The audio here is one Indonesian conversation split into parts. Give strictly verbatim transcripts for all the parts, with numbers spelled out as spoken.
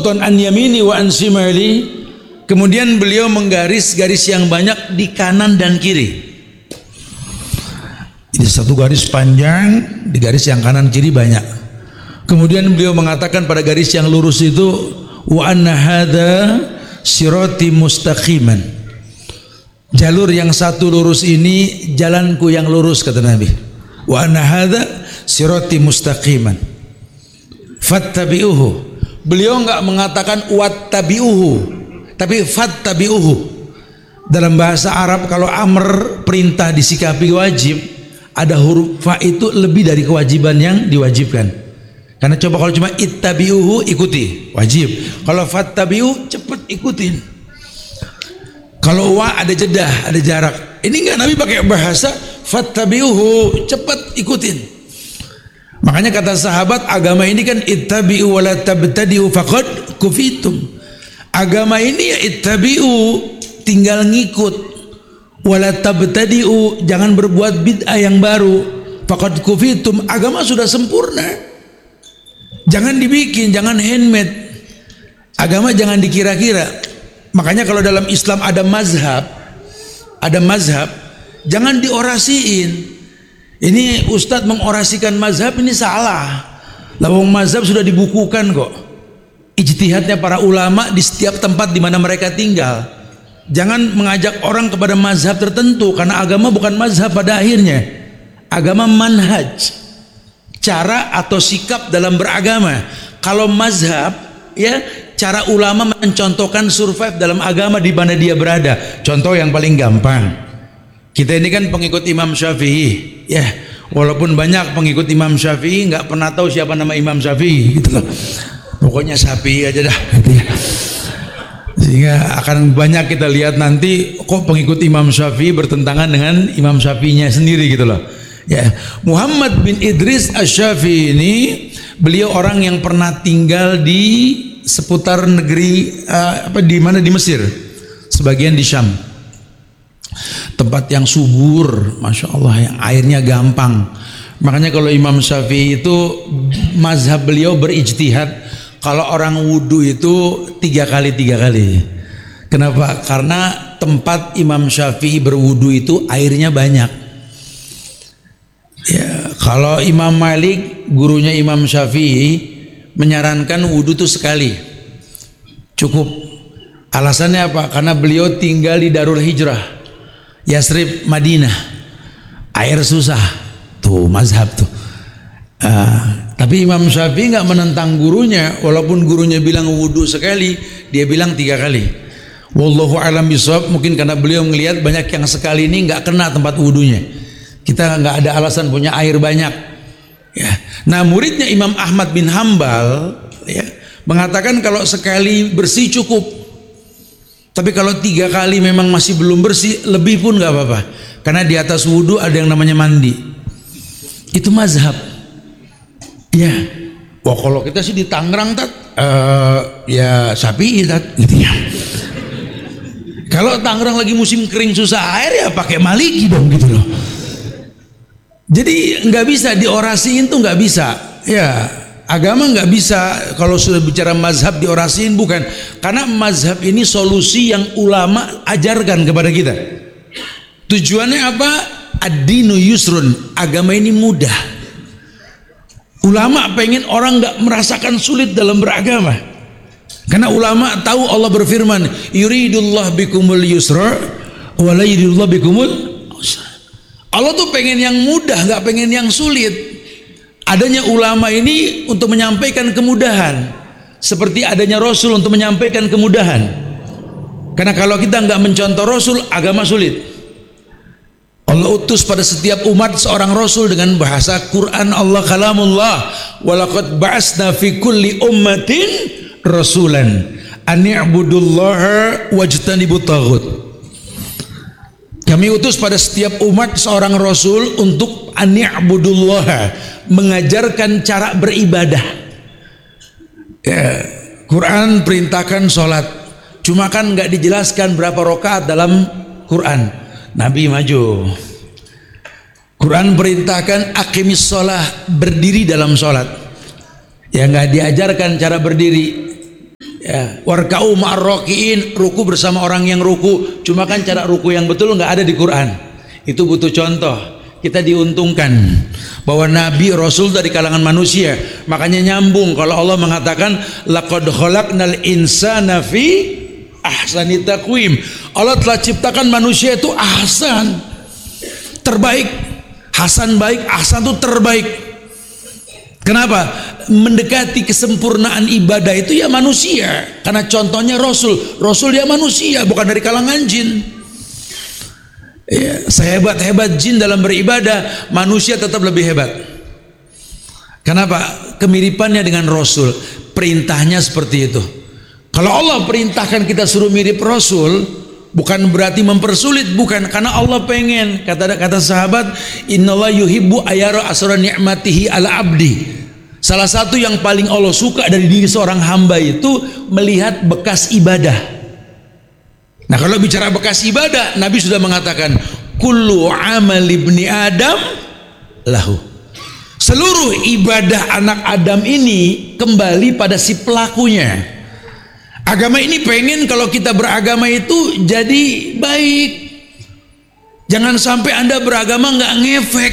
khututan an yamini wa an shimali, kemudian beliau menggaris garis yang banyak di kanan dan kiri. Ini satu garis panjang, di garis yang kanan kiri banyak. Kemudian beliau mengatakan pada garis yang lurus itu, wa anna hadza sirati mustaqiman, jalur yang satu lurus ini jalanku yang lurus, kata Nabi. Wa anna hadza sirati mustaqiman fattabi'uhu. Beliau enggak mengatakan wattabi'uhu, tapi fattabi'uhu. Dalam bahasa Arab kalau amr, perintah disikapi wajib, ada huruf fa itu lebih dari kewajiban yang diwajibkan. Karena coba kalau cuma ittabi'uhu, ikuti, wajib. Kalau fattabi'u, cepet ikutin. Kalau wa ada jedah, ada jarak. Ini enggak, Nabi pakai bahasa fattabi'uhu, cepet ikutin. Makanya kata sahabat, agama ini kan ittabi'u wa la tabtadi'u faqad kufitum. Agama ini ya ittabi'u, tinggal ngikut. Wa la tabtadi'u, jangan berbuat bid'ah yang baru. Faqad kufitum, agama sudah sempurna. Jangan dibikin, jangan handmade. Agama jangan dikira-kira. Makanya kalau dalam Islam ada mazhab, ada mazhab, jangan diorasiin. Ini ustadz mengorasikan mazhab, ini salah. Lawang mazhab sudah dibukukan kok. Ijtihadnya para ulama di setiap tempat di mana mereka tinggal. Jangan mengajak orang kepada mazhab tertentu, karena agama bukan mazhab pada akhirnya. Agama manhaj, cara atau sikap dalam beragama. Kalau mazhab, ya, cara ulama mencontohkan survive dalam agama di mana dia berada. Contoh yang paling gampang, kita ini kan pengikut Imam Syafi'i, ya, walaupun banyak pengikut Imam Syafi'i nggak pernah tahu siapa nama Imam Syafi'i, gitu loh. Pokoknya Syafi'i aja dah, gitu ya. Sehingga akan banyak kita lihat nanti kok pengikut Imam Syafi'i bertentangan dengan Imam Syafi'inya sendiri, gitu loh. Ya, Muhammad bin Idris Asy-Syafi'i ini beliau orang yang pernah tinggal di seputar negeri uh, apa di mana di Mesir, sebagian di Syam. Tempat yang subur, masya Allah, yang airnya gampang. Makanya kalau Imam Syafi'i itu mazhab beliau berijtihad, kalau orang wudhu itu tiga kali tiga kali. Kenapa? Karena tempat Imam Syafi'i berwudhu itu airnya banyak. Ya, kalau Imam Malik, gurunya Imam Syafi'i, menyarankan wudhu itu sekali, cukup. Alasannya apa? Karena beliau tinggal di Darul Hijrah, Yasrib, Madinah, air susah, tuh mazhab tuh. Uh, tapi Imam Syafi'i nggak menentang gurunya, walaupun gurunya bilang wudhu sekali, dia bilang tiga kali. Wallahu a'lam bishawab, mungkin karena beliau melihat banyak yang sekali ini nggak kena tempat wudhunya. Kita nggak ada alasan punya air banyak. Ya. Nah, muridnya Imam Ahmad bin Hambal, ya, mengatakan kalau sekali bersih cukup. Tapi kalau tiga kali memang masih belum bersih, lebih pun nggak apa-apa. Karena di atas wudhu ada yang namanya mandi. Itu mazhab. Ya. Wah, kalau kita sih di Tangerang, tat, uh, ya Syafi'i, tat, gitu ya. Kalau Tangerang lagi musim kering susah air, ya pakai Maliki dong, gitu loh. Jadi nggak bisa diorasiin tuh, nggak bisa. Ya. Agama nggak bisa kalau sudah bicara mazhab diorasiin, bukan. Karena mazhab ini solusi yang ulama ajarkan kepada kita. Tujuannya apa? Ad-dinu yusrun, agama ini mudah. Ulama pengen orang nggak merasakan sulit dalam beragama. Karena ulama tahu Allah berfirman, yuridullah bikumul yusra wa la yuridullah bikumul usra. Allah tuh pengen yang mudah, nggak pengen yang sulit. Adanya ulama ini untuk menyampaikan kemudahan, seperti adanya Rasul untuk menyampaikan kemudahan. Karena kalau kita nggak mencontoh Rasul, agama sulit. Allah utus pada setiap umat seorang Rasul dengan bahasa Quran, Allah kalamullah. Walaqad ba'asna fi kulli ummatin rasulan an i'budullaha wajtanibut taghut. Kami utus pada setiap umat seorang Rasul untuk an i'budullaha, mengajarkan cara beribadah. Ya, Quran perintahkan sholat, cuma kan nggak dijelaskan berapa rakaat dalam Quran. Nabi maju. Quran perintahkan aqimis sholah, berdiri dalam sholat. Ya nggak diajarkan cara berdiri. Ya, warka'u ma'ar raki'in, ruku bersama orang yang ruku. Cuma kan cara ruku yang betul nggak ada di Quran. Itu butuh contoh. Kita diuntungkan bahwa Nabi Rasul dari kalangan manusia. Makanya nyambung kalau Allah mengatakan laqad khalaqnal insana fi ahsani taqwim. Allah telah ciptakan manusia itu ahsan, terbaik. Hasan baik, ahsan itu terbaik. Kenapa? Mendekati kesempurnaan ibadah itu ya manusia. Karena contohnya Rasul. Rasul ya manusia, bukan dari kalangan jin. Ya, sehebat-hebat jin dalam beribadah, manusia tetap lebih hebat. Kenapa? Kemiripannya dengan Rasul. Perintahnya seperti itu. Kalau Allah perintahkan kita suruh mirip Rasul, bukan berarti mempersulit, bukan, karena Allah pengen. Kata kata sahabat, innallaha yuhibbu ayara asra ni'matihi ala abdi. Salah satu yang paling Allah suka dari diri seorang hamba itu melihat bekas ibadah. Nah, kalau bicara bekas ibadah, Nabi sudah mengatakan kullu amal ibni adam lahu. Seluruh ibadah anak Adam ini kembali pada si pelakunya. Agama ini pengen kalau kita beragama itu jadi baik. Jangan sampai Anda beragama nggak ngefek.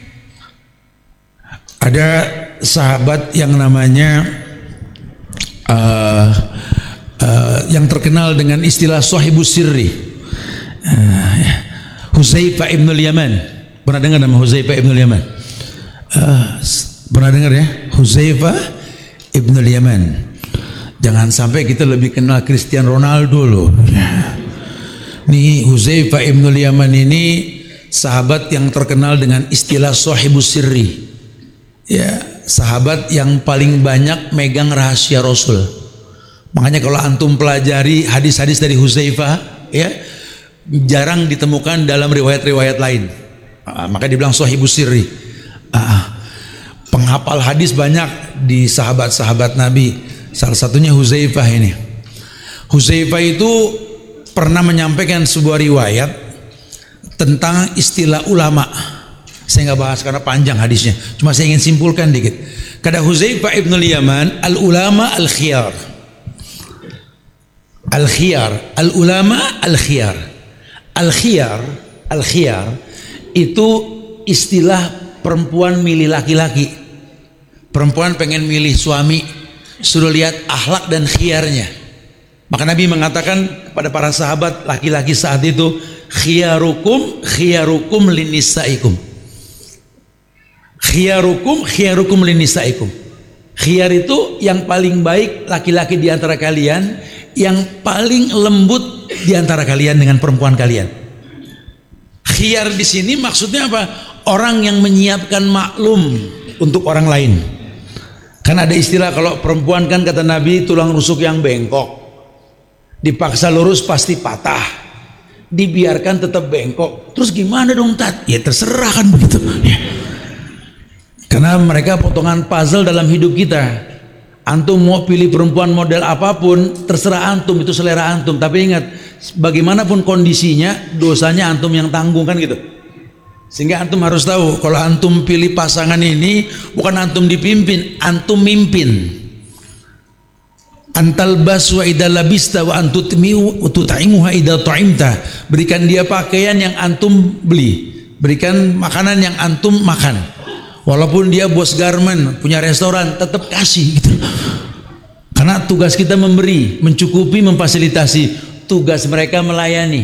Ada sahabat yang namanya uh, uh, yang terkenal dengan istilah sahibus sirri, uh, Huzaifah ibnul Yaman. Pernah dengar nama Huzaifah ibnul Yaman? Uh, pernah dengar ya? Huzaifah ibnul Yaman. Jangan sampai kita lebih kenal Cristiano Ronaldo loh. Nih Huzaifah ibnul Yaman ini sahabat yang terkenal dengan istilah sahibus sirri. Ya, sahabat yang paling banyak megang rahasia Rasul. Makanya kalau antum pelajari hadis-hadis dari Huzaifah, ya, jarang ditemukan dalam riwayat-riwayat lain. Ah, maka dibilang sahibus sirri. Ah, penghafal hadis banyak di sahabat-sahabat Nabi. Salah satunya Huzaifah ini. Huzaifah itu pernah menyampaikan sebuah riwayat tentang istilah ulama. Saya nggak bahas karena panjang hadisnya. Cuma saya ingin simpulkan dikit. Kata Huzaifah ibnul Yaman, al ulama al khiyar. Al khiyar, al ulama al khiyar. Al khiyar, al khiyar itu istilah perempuan milih laki-laki. Perempuan pengen milih suami, suruh lihat akhlak dan khiyarnya. Maka Nabi mengatakan kepada para sahabat laki-laki saat itu, khiyarukum khiyarukum linisaikum. Khiyarukum khiyarukum linisaikum. Khiyar itu yang paling baik laki-laki di antara kalian, yang paling lembut di antara kalian dengan perempuan kalian. Khiyar di sini maksudnya apa? Orang yang menyiapkan maklum untuk orang lain. Kan ada istilah kalau perempuan kan kata Nabi tulang rusuk yang bengkok. Dipaksa lurus pasti patah. Dibiarkan tetap bengkok. Terus gimana dong Tat? Ya terserah kan begitu. Ya. Karena mereka potongan puzzle dalam hidup kita. Antum mau pilih perempuan model apapun, terserah antum, itu selera antum. Tapi ingat, bagaimanapun kondisinya, dosanya antum yang tanggung kan gitu. Sehingga antum harus tahu, kalau antum pilih pasangan ini, bukan antum dipimpin, antum mimpin. Antal bas wa idza labista wa antutmiu wa tut'imuha idza ta'imta. Berikan dia pakaian yang antum beli, berikan makanan yang antum makan. Walaupun dia bos garmen, punya restoran, tetap kasih gitu. Karena tugas kita memberi, mencukupi, memfasilitasi. Tugas mereka melayani.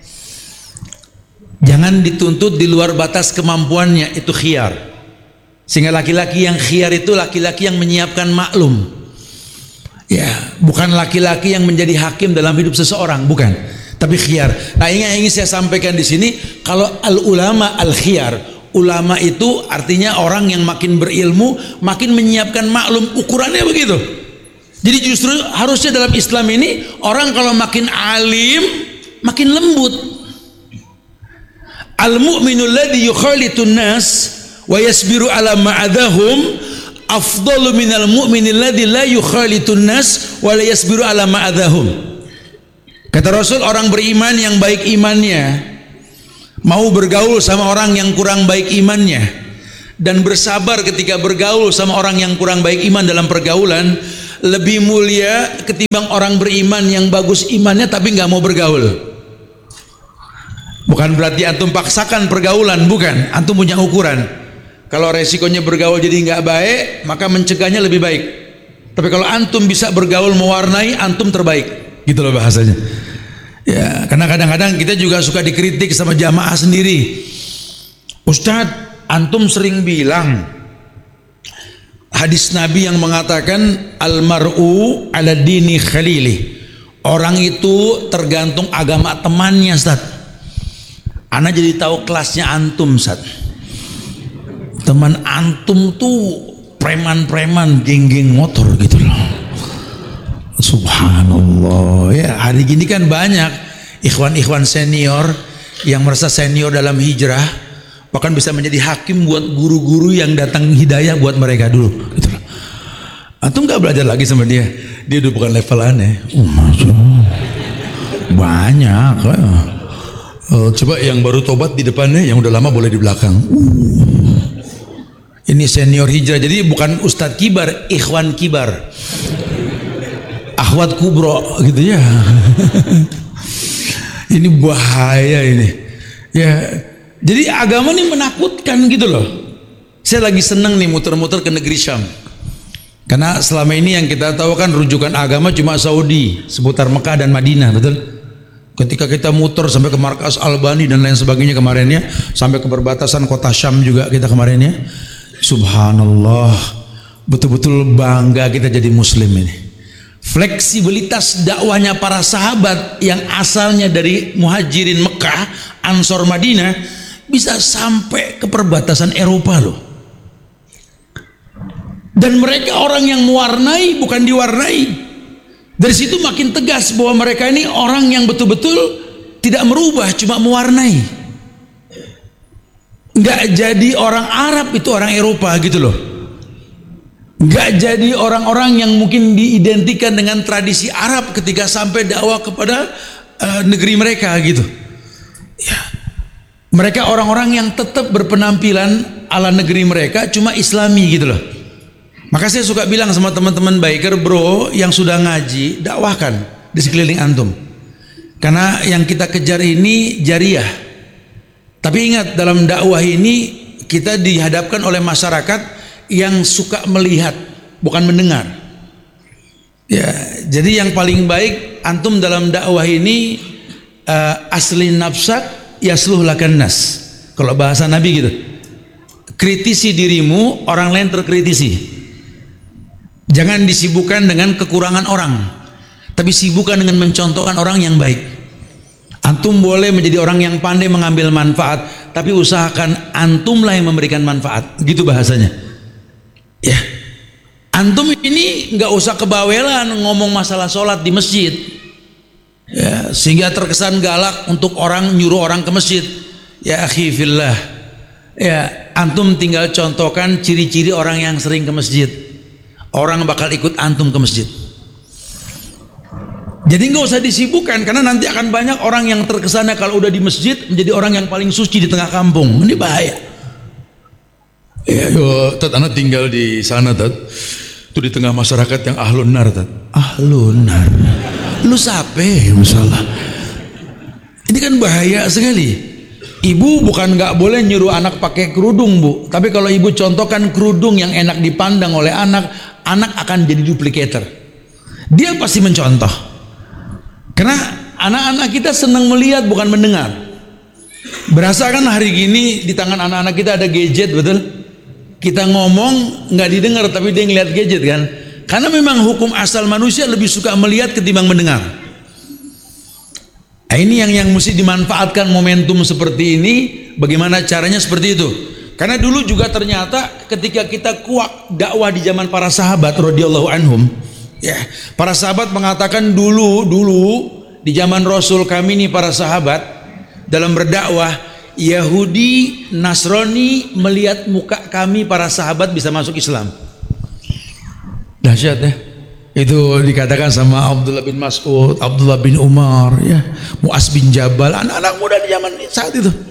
Jangan dituntut di luar batas kemampuannya, itu khiyar. Sehingga laki-laki yang khiyar itu laki-laki yang menyiapkan maklum. Ya, bukan laki-laki yang menjadi hakim dalam hidup seseorang, bukan. Tapi khiyar. Nah, ini yang ingin saya sampaikan di sini, kalau al ulama al khiyar. Ulama itu artinya orang yang makin berilmu, makin menyiapkan maklum, ukurannya begitu. Jadi justru harusnya dalam Islam ini orang kalau makin alim, makin lembut. Al-mu'minul ladzi yukhalitun nas wa yasbiru ala ma'adahum afdalu minal mu'minil ladzi la yukhalitun nas wa la yasbiru ala ma'adahum. Kata Rasul, orang beriman yang baik imannya mau bergaul sama orang yang kurang baik imannya dan bersabar ketika bergaul sama orang yang kurang baik iman dalam pergaulan, lebih mulia ketimbang orang beriman yang bagus imannya tapi nggak mau bergaul. Bukan berarti antum paksakan pergaulan, bukan. Antum punya ukuran. Kalau resikonya bergaul jadi nggak baik, maka mencegahnya lebih baik. Tapi kalau antum bisa bergaul mewarnai, antum terbaik. Gitu loh bahasanya. Ya, karena kadang-kadang kita juga suka dikritik sama jamaah sendiri. Ustadz, antum sering bilang hadis Nabi yang mengatakan almar'u ala dini khalili. Orang itu tergantung agama temannya, Ustaz. Ana jadi tahu kelasnya antum, Ustaz. Teman antum tuh preman-preman geng-geng motor gitu loh. Subhanallah. Ya, hari gini kan banyak ikhwan-ikhwan senior yang merasa senior dalam hijrah, bahkan bisa menjadi hakim buat guru-guru yang datang hidayah buat mereka dulu gitu loh. Antum nggak belajar lagi sama dia, dia udah bukan level aneh. Oh, masuk banyak. Uh, coba yang baru tobat di depannya, yang udah lama boleh di belakang. Uh. Ini senior hijrah, jadi bukan ustadz kibar, ikhwan kibar, akhwat kubro gitu ya. Ini bahaya ini. Ya, jadi agama ini menakutkan gitu loh. Saya lagi seneng nih muter-muter ke negeri Syam. Karena selama ini yang kita tahu kan rujukan agama cuma Saudi, seputar Mekah dan Madinah, betul? Ketika kita muter sampai ke markas Albani dan lain sebagainya kemarinnya, sampai ke perbatasan kota Syam juga kita kemarinnya. Subhanallah, betul-betul bangga kita jadi muslim ini. Fleksibilitas dakwahnya para sahabat yang asalnya dari muhajirin Mekah, Ansor Madinah, bisa sampai ke perbatasan Eropa loh. Dan mereka orang yang mewarnai, bukan diwarnai. Dari situ makin tegas bahwa mereka ini orang yang betul-betul tidak merubah, cuma mewarnai. Nggak jadi orang Arab, itu orang Eropa gitu loh. Nggak jadi orang-orang yang mungkin diidentikan dengan tradisi Arab ketika sampai dakwah kepada uh, negeri mereka gitu ya. Mereka orang-orang yang tetap berpenampilan ala negeri mereka, cuma Islami gitu loh. Maka saya suka bilang sama teman-teman biker, bro yang sudah ngaji, dakwahkan di sekeliling antum. Karena yang kita kejar ini jariah. Tapi ingat, dalam dakwah ini kita dihadapkan oleh masyarakat yang suka melihat, bukan mendengar. Ya, jadi yang paling baik antum dalam dakwah ini uh, asli nafsak yasluh lakan nas. Kalau bahasa Nabi gitu. Kritisi dirimu, orang lain terkritisi. Jangan disibukkan dengan kekurangan orang, tapi sibukkan dengan mencontohkan orang yang baik. Antum boleh menjadi orang yang pandai mengambil manfaat, tapi usahakan antumlah yang memberikan manfaat. Gitu bahasanya. Ya, antum ini nggak usah kebawelan ngomong masalah sholat di masjid, ya, sehingga terkesan galak untuk orang nyuruh orang ke masjid. Ya akhi fillah, ya antum tinggal contohkan ciri-ciri orang yang sering ke masjid, orang bakal ikut antum ke masjid. Jadi nggak usah disibukkan, karena nanti akan banyak orang yang terkesannya kalau udah di masjid menjadi orang yang paling suci di tengah kampung. Ini bahaya. Ya, yo, tat anak tinggal di sana, tat. Itu di tengah masyarakat yang ahlun nar, tat. Ahlun nar. Lu sape, masalah. Ini kan bahaya sekali. Ibu bukan nggak boleh nyuruh anak pakai kerudung, bu. Tapi kalau ibu contohkan kerudung yang enak dipandang oleh anak, anak akan jadi duplikator. Dia pasti mencontoh. Karena anak-anak kita senang melihat, bukan mendengar. Berasa kan hari gini di tangan anak-anak kita ada gadget, betul? Kita ngomong nggak didengar, tapi dia ngeliat gadget kan? Karena memang hukum asal manusia lebih suka melihat ketimbang mendengar. Nah, ini yang yang mesti dimanfaatkan momentum seperti ini. Bagaimana caranya seperti itu? Karena dulu juga ternyata ketika kita kuat dakwah di zaman para sahabat radhiyallahu anhum. Ya, para sahabat mengatakan dulu dulu di zaman Rasul kami nih para sahabat dalam berdakwah, Yahudi, Nasrani melihat muka kami para sahabat bisa masuk Islam. Dahsyat ya. Itu dikatakan sama Abdullah bin Mas'ud, Abdullah bin Umar, ya, Mu'az bin Jabal, anak-anak muda di zaman saat itu.